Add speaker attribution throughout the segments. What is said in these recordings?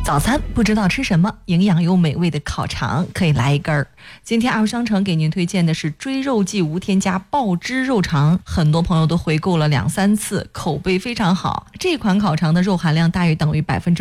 Speaker 1: 早餐不知道吃什么，营养又美味的烤肠可以来一根儿。今天2商城给您推荐的是追肉记无添加爆汁肉肠，很多朋友都回购了2-3次，口碑非常好。这款烤肠的肉含量大约等于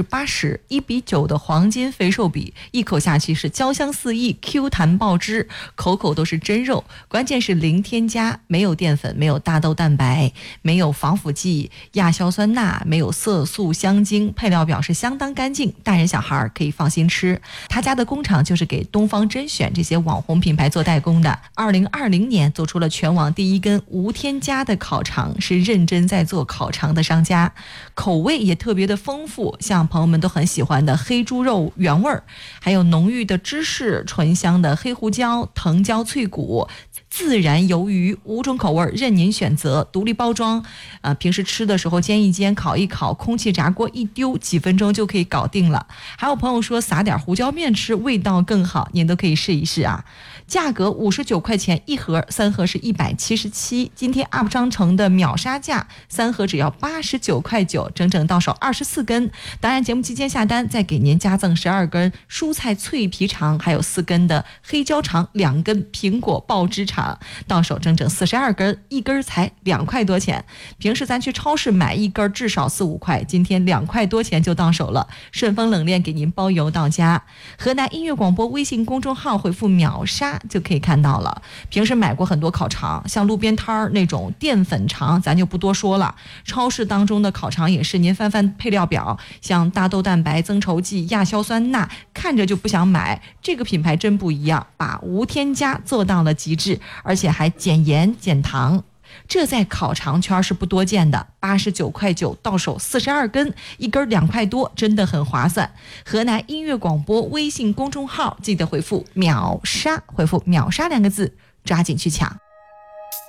Speaker 1: 80%，1:9的黄金肥瘦比，一口下去是焦香四溢 ，Q 弹爆汁，口口都是真肉。关键是零添加，没有淀粉，没有大豆蛋白，没有防腐剂、亚硝酸钠，没有色素、香精，配料表是相当干净，大人小孩可以放心吃。他家的工厂就是给东方甄选这些网红品牌做代工的。2020年做出了全网第一根无添加的烤肠，是认真在做烤肠的商家。口味也特别的丰富，像朋友们都很喜欢的黑猪肉原味儿，还有浓郁的芝士、醇香的黑胡椒、藤椒脆骨、自然鱿鱼，5种口味任您选择，独立包装。平时吃的时候煎一煎、烤一烤，空气炸锅一丢，几分钟就可以搞定了。还有朋友说撒点胡椒面吃味道更好，您都可以试一试啊。价格59块钱一盒，3盒是177。今天 UP 商城的秒杀价，3盒只要89块9，整整到手24根。当然节目期间下单再给您加赠12根蔬菜脆皮肠，还有4根的黑椒肠，2根苹果爆汁肠，到手整整42根，一根才2块多钱。平时咱去超市买一根至少4-5块，今天2块多钱就到手了，顺丰冷链给您包邮到家。河南音乐广播微信公众号回复秒杀就可以看到了。平时买过很多烤肠，像路边摊儿那种淀粉肠咱就不多说了，超市当中的烤肠也是，您翻翻配料表，像大豆蛋白、增稠剂、亚硝酸钠，看着就不想买。这个品牌真不一样，把无添加做到了极致，而且还减盐减糖，这在烤肠圈是不多见的。89块9到手42根，一根2块多，真的很划算。河南音乐广播微信公众号记得回复秒杀，回复秒杀2个字，抓紧去抢。